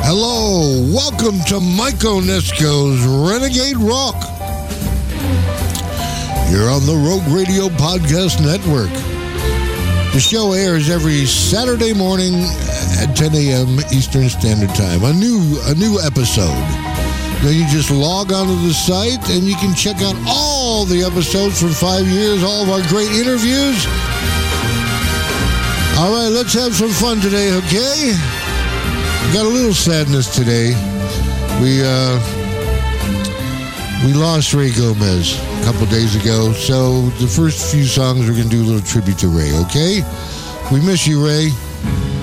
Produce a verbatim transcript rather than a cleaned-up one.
Hello, welcome to Mike Onesko's Renegade Rock. You're on the Rogue Radio Podcast Network. The show airs every Saturday morning at ten a.m. Eastern Standard Time. A new a new episode. Then you just log onto the site and you can check out all the episodes from five years, all of our great interviews. All right, let's have some fun today, okay? Got a little sadness today. We uh, we lost Ray Gomez a couple days ago, so the first few songs we're going to do a little tribute to Ray, okay? We miss you, Ray.